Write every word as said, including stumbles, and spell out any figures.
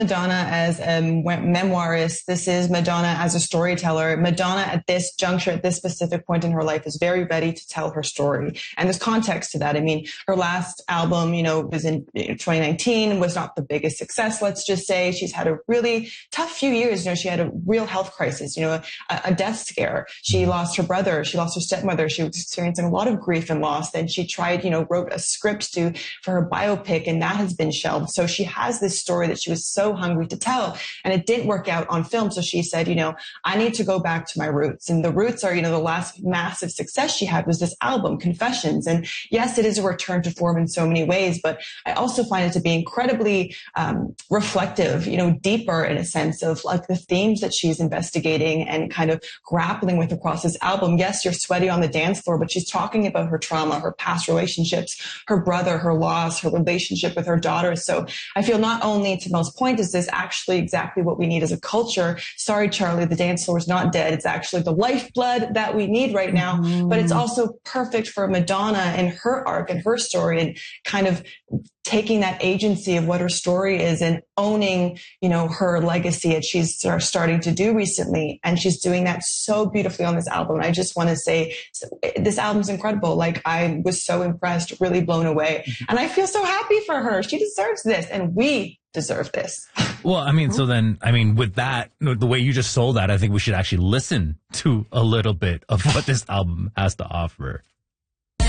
Madonna as a memoirist. This is Madonna as a storyteller. Madonna at this juncture, at this specific point in her life, is very ready to tell her story. And there's context to that. I mean, her last album, you know, was in twenty nineteen, was not the biggest success, let's just say. She's had a really tough few years. You know, she had a real health crisis, you know, a, a death scare. She lost her brother. She lost her stepmother. She was experiencing a lot of grief and loss. Then she tried, you know, wrote a script to, for her biopic, and that has been shelved. So she has this story that she was so hungry to tell, and it didn't work out on film. So she said, you know, I need to go back to my roots. And the roots are, you know, the last massive success she had was this album, Confessions. And yes, it is a return to form in so many ways, but I also find it to be incredibly um, reflective, you know, deeper in a sense of like the themes that she's investigating and kind of grappling with across this album. Yes, you're sweaty on the dance floor, but she's talking about her trauma, her past relationships, her brother, her loss, her relationship with her daughter. So I feel not only, to Mel's point, is this actually exactly what we need as a culture. Sorry, Charlie, the dance floor is not dead. It's actually the lifeblood that we need right now. Mm-hmm. But it's also perfect for Madonna and her arc and her story, and kind of taking that agency of what her story is and owning, you know, her legacy, as she's starting to do recently. And she's doing that so beautifully on this album. I just want to say this album's incredible. Like, I was so impressed, really blown away. And I feel so happy for her. She deserves this, and we deserve this. Well, I mean, so then, I mean, with that, the way you just sold that, I think we should actually listen to a little bit of what this album has to offer.